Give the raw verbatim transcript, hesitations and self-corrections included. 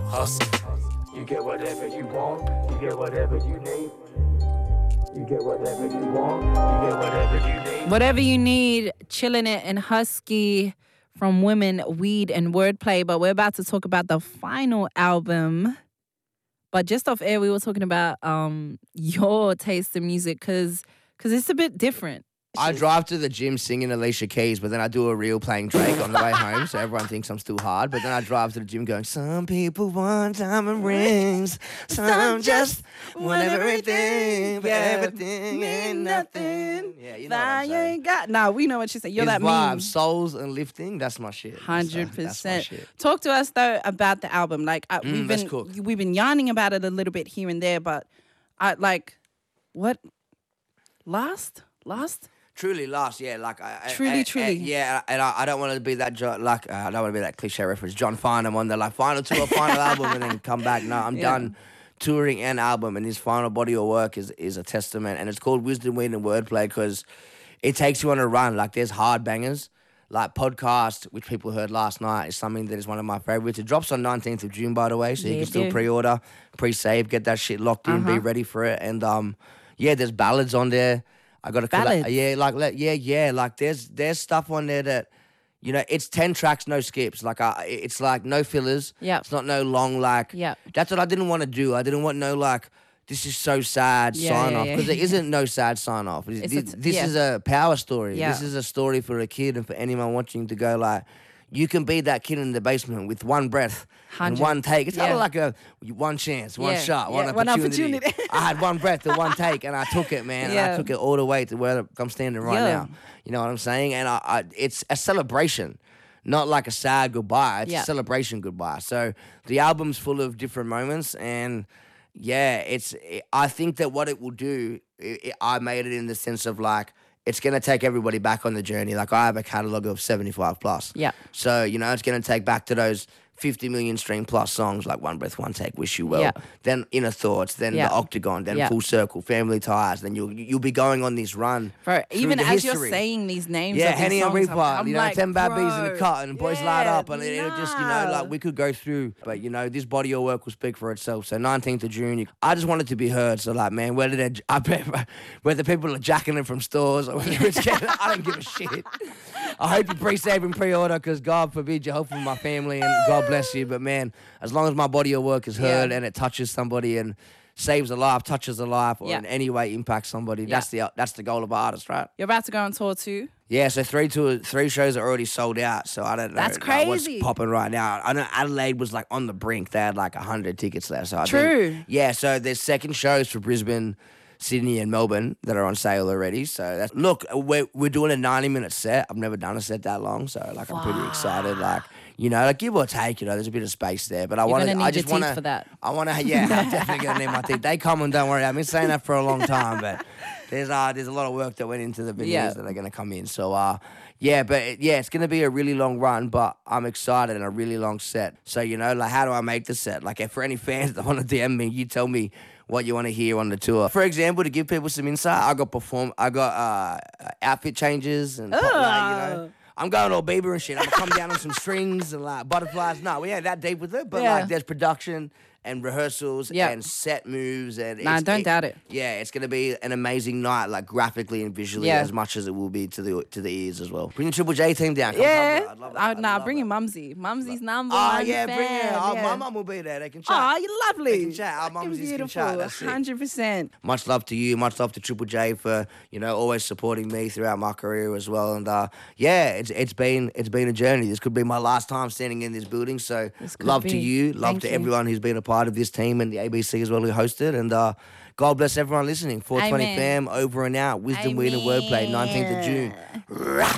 Husky. You get whatever you want, you get whatever you need. You get whatever you want, you get whatever you need. Whatever you need, Chillin' It and Husky from Women, Weed, and Wordplay. But we're about to talk about the final album. But just off air, we were talking about um, your taste in music because because it's a bit different. I drive to the gym singing Alicia Keys, but then I do a reel playing Drake on the way home, so everyone thinks I'm still hard. But then I drive to the gym going, some people want diamond rings, some just want everything, but Yeah. everything ain't nothing. Yeah, you know what I'm You saying. ain't got. Nah, we know what you're saying. You're His that vibe, meme. souls and lifting, that's my shit. Hundred So, that's my percent. shit. Talk to us though about the album. Like uh, Mm, we've let's been cook. we've been yarning about it a little bit here and there, but I like what last last. Truly last, yeah, like I, I- Truly, I- I- truly. yeah, and I, I don't want to be that jo- like uh, I don't want to be that cliche reference. John Farnham on the like final tour, final album, and then come back. No, I'm Yeah. done touring and album, and his final body of work is is a testament, and it's called Wisdom, Weed, and Wordplay because it takes you on a run. Like there's hard bangers. Like Podcast, which people heard last night, is something that is one of my favorites. It drops on nineteenth of June, by the way, so Yeah, you it can still do. pre-order, pre-save, get that shit locked in, be Uh-huh. ready for it. And um, yeah, there's ballads on there. I got a Ballads? yeah, like let- yeah, yeah, like there's there's stuff on there that, you know, it's ten tracks, no skips. Like I, it's like no fillers. Yep. It's not no long like. Yep. That's what I didn't want to do. I didn't want no like. This is so sad Yeah, sign yeah, off yeah. because there isn't no sad sign off. It's This, a t- this yeah. is a power story. Yeah. This is a story for a kid and for anyone watching to go like, you can be that kid in the basement with one breath and Hundred. one take. It's kind Yeah. of like a one chance, one Yeah, shot, one yeah, one opportunity. opportunity. I had one breath and one take, and I took it, man. And Yeah. I took it all the way to where I'm standing right Yeah. now. You know what I'm saying? And I, I, it's a celebration, not like a sad goodbye. It's Yeah. a celebration goodbye. So the album's full of different moments, and yeah, it's. I think that what it will do, it, it- I made it in the sense of like, it's going to take everybody back on the journey. Like I have a catalogue of seventy-five plus. Yeah. So, you know, it's going to take back to those fifty million stream plus songs like One Breath, One Take, Wish You Well, Yeah. then Inner Thoughts, then Yeah. The Octagon, then Yeah. Full Circle, Family Ties. Then you'll you'll be going on this run. Bro, through even the as you're history. saying these names, Yeah, of these Henny and songs, Reaper, I'm you know, like, ten bad bees in the bro, cut and boys light yeah, up, and it, it'll just, you know, nah. like we could go through, but you know, this body of work will speak for itself. So nineteenth of June, you- I just wanted to be heard. So like, man, whether they, I bet, whether people are jacking it from stores or whether it's getting, I don't give a shit. I hope you pre-save and pre-order because God forbid you hope for my family and God bless you. But man, as long as my body of work is heard Yeah. and it touches somebody and saves a life, touches a life, or Yeah. in any way impacts somebody, that's the that's the goal of an artist, right? You're about to go on tour too. Yeah, so three tour, three shows are already sold out. So I don't know. That's like, what's crazy. popping right now. I know Adelaide was like on the brink. They had like a hundred tickets left. So I True. Think, yeah, so there's second shows for Brisbane, Sydney, and Melbourne that are on sale already. So that's look, we're we're doing a ninety minute set. I've never done a set that long, so like I'm pretty excited. Like you know, like give or take, you know, there's a bit of space there. But I You're want gonna to. need I your just teeth want to for that. I want to. Yeah, I'm definitely gonna need my teeth. They come and don't worry. I've been saying that for a long time, but there's uh there's a lot of work that went into the videos Yeah. that are gonna come in. So uh yeah, but it- yeah, it's gonna be a really long run, but I'm excited and a really long set. So you know, like how do I make the set? Like if for any fans that want to D M me, you tell me what you want to hear on the tour. For example, to give people some insight, I got perform, I got uh outfit changes and pop, like, you know. I'm going all Bieber and shit. I'm gonna come down on some strings and like butterflies. No, we ain't that deep with it, but Yeah. like there's production and rehearsals Yeah. and set moves and Nah, it's- don't doubt it. Yeah, it's gonna be an amazing night, like graphically and visually, Yeah. as much as it will be to the to the ears as well. Bring the Triple J team down. Come Yeah. cover it. I'd love it. I, I'd nah, love bring it. in Mumsy. Mumsy's number Oh one yeah, bring it. fan, Oh, yeah. my mum will be there. They can chat. Oh, you're lovely. They can chat. Our Fucking mums can beautiful. chat. That's it. Hundred percent. Much love to you. Much love to Triple J for you know always supporting me throughout my career as well. And uh, yeah, it's it's been it's been a journey. This could be my last time standing in this building. So This could love to be. you. Love Thank to you. everyone who's been a part of this team and the A B C as well who hosted. And uh, God bless everyone listening. four twenty Amen. fam over and out. Wisdom, Weed, and Wordplay. nineteenth of June.